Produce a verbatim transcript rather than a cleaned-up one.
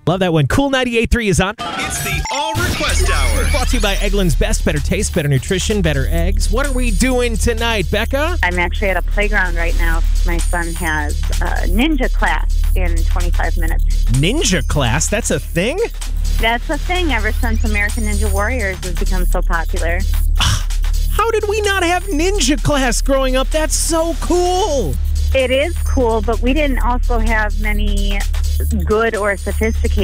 Love that one. Cool ninety-eight point three is on. It's the All Request Hour. Brought to you by Eggland's Best. Better taste, better nutrition, better eggs. What are we doing tonight, Becca? I'm actually at a playground right now. My son has a ninja class in twenty-five minutes. Ninja class? That's a thing? That's the thing ever since American Ninja Warriors has become so popular. How did we not have ninja class growing up? That's so cool. It is cool, but we didn't also have many good or sophisticated